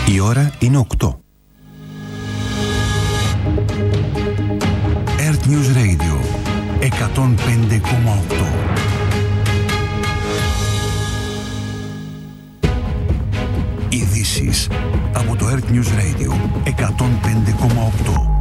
Η ώρα είναι 8. Earth News Radio 105,8. Ειδήσεις από το Earth News Radio 105,8.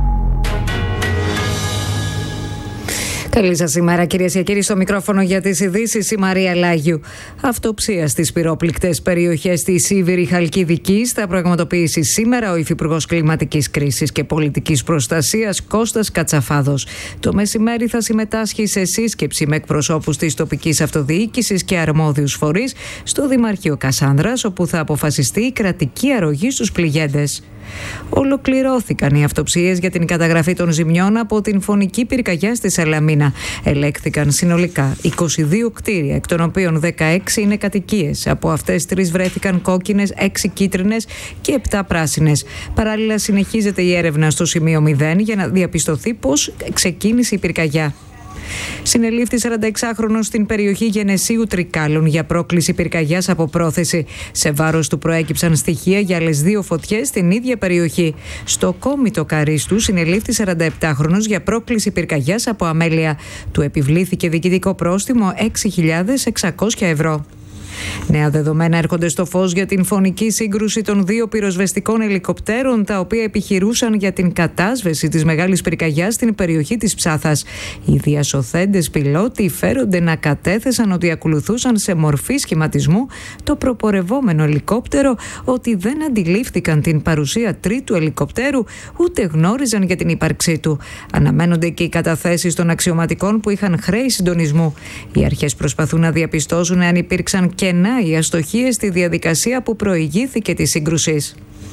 Καλή σας ημέρα, κυρίες και κύριοι. Στο μικρόφωνο για τις ειδήσεις η Μαρία Λάγιου. Αυτοψία στις πυρόπληκτες περιοχές της Σίβηρη Χαλκιδικής θα πραγματοποιήσει σήμερα ο Υφυπουργός Κλιματικής Κρίσης και Πολιτικής Προστασίας Κώστας Κατσαφάδος. Το μεσημέρι θα συμμετάσχει σε σύσκεψη με εκπροσώπους της τοπικής αυτοδιοίκησης και αρμόδιους φορείς στο Δημαρχείο Κασάνδρας, όπου θα αποφασιστεί η κρατική αρρωγή στους πληγέντες. Ολοκληρώθηκαν οι αυτοψίες για την καταγραφή των ζημιών από την φωνική πυρκαγιά στη Σαλαμίνα. Ελέγχθηκαν συνολικά 22 κτίρια, εκ των οποίων 16 είναι κατοικίες. Από αυτές 3 βρέθηκαν κόκκινες, 6 κίτρινες και 7 πράσινες. Παράλληλα, συνεχίζεται η έρευνα στο σημείο 0 για να διαπιστωθεί πώς ξεκίνησε η πυρκαγιά. Συνελήφθη 46χρονος στην περιοχή Γενεσίου Τρικάλων για πρόκληση πυρκαγιάς από πρόθεση. Σε βάρος του προέκυψαν στοιχεία για άλλες 2 φωτιές στην ίδια περιοχή. Στο Κόμιτο Καρίστου συνελήφθη 47χρονος για πρόκληση πυρκαγιάς από αμέλεια. Του επιβλήθηκε διοικητικό πρόστιμο 6.600 ευρώ. Νέα δεδομένα έρχονται στο φως για την φωνική σύγκρουση των 2 πυροσβεστικών ελικοπτέρων, τα οποία επιχειρούσαν για την κατάσβεση της μεγάλης πυρκαγιάς στην περιοχή της Ψάθας. Οι διασωθέντες πιλότοι φέρονται να κατέθεσαν ότι ακολουθούσαν σε μορφή σχηματισμού το προπορευόμενο ελικόπτερο, ότι δεν αντιλήφθηκαν την παρουσία τρίτου ελικοπτέρου, ούτε γνώριζαν για την ύπαρξή του. Αναμένονται και οι καταθέσεις των αξιωματικών που είχαν χρέη συντονισμού. Οι αρχές προσπαθούν να διαπιστώσουν αν υπήρξαν κενά ή αστοχίες στη διαδικασία που προηγήθηκε της σύγκρουσης.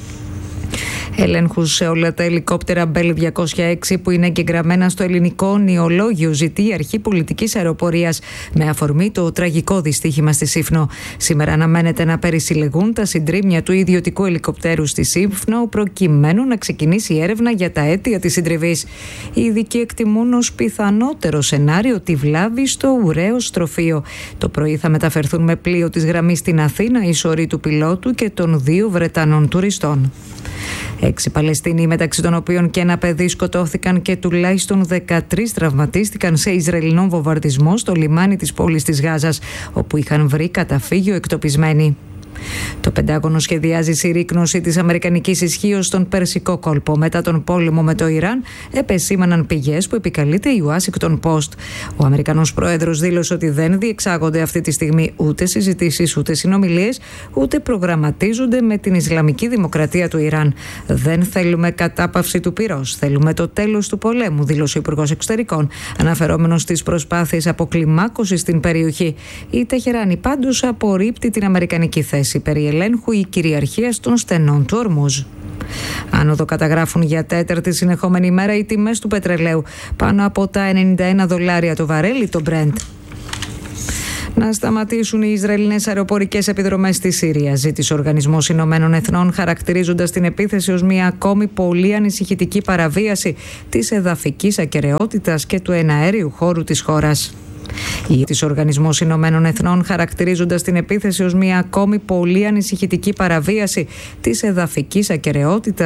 Ελέγχους σε όλα τα ελικόπτερα Bell 206 που είναι εγγεγραμμένα στο ελληνικό νεολόγιο ζητεί η Αρχή Πολιτικής Αεροπορίας με αφορμή το τραγικό δυστύχημα στη Σύφνο. Σήμερα αναμένεται να περισυλλεγούν τα συντρίμμια του ιδιωτικού ελικοπτέρου στη Σύφνο, προκειμένου να ξεκινήσει η έρευνα για τα αίτια της συντριβής. Οι ειδικοί εκτιμούν ως πιθανότερο σενάριο τη βλάβη στο ουραίο στροφείο. Το πρωί θα μεταφερθούν με πλοίο της γραμμής στην Αθήνα οι σωροί του πιλότου και των 2 Βρετανών τουριστών. 6 Παλαιστίνοι, μεταξύ των οποίων και ένα παιδί, σκοτώθηκαν και τουλάχιστον 13 τραυματίστηκαν σε Ισραηλινό βομβαρδισμό στο λιμάνι της πόλης της Γάζας, όπου είχαν βρει καταφύγιο εκτοπισμένοι. Το Πεντάγωνο σχεδιάζει συρρίκνωση της αμερικανικής ισχύως στον Περσικό κόλπο. Μετά τον πόλεμο με το Ιράν, επεσήμαναν πηγές που επικαλείται η Washington Post. Ο Αμερικανός πρόεδρος δήλωσε ότι δεν διεξάγονται αυτή τη στιγμή ούτε συζητήσεις, ούτε συνομιλίες, ούτε προγραμματίζονται με την Ισλαμική Δημοκρατία του Ιράν. Δεν θέλουμε κατάπαυση του πυρός. Θέλουμε το τέλος του πολέμου, δήλωσε ο Υπουργός Εξωτερικών, αναφερόμενος στις προσπάθειες αποκλιμάκωσης στην περιοχή. Η Τεχεράνη πάντως απορρίπτει την αμερικανική θέση περί ελέγχου ή κυριαρχίας των στενών του Ορμούζ. Άνοδο καταγράφουν για 4η συνεχόμενη μέρα οι τιμές του πετρελαίου, πάνω από τα $91 το βαρέλι το Brent. Να σταματήσουν οι Ισραηλινές αεροπορικές επιδρομές στη Συρία, ζήτησε ο Οργανισμός Ηνωμένων Εθνών, χαρακτηρίζοντας την επίθεση ως μια ακόμη πολύ ανησυχητική παραβίαση της εδαφικής ακεραιότητας και του εναέριου χώρου της χώρας. Ο Οργανισμός Ηνωμένων Εθνών, χαρακτηρίζοντας την επίθεση ως μια ακόμη πολύ ανησυχητική παραβίαση της εδαφικής ακεραιότητας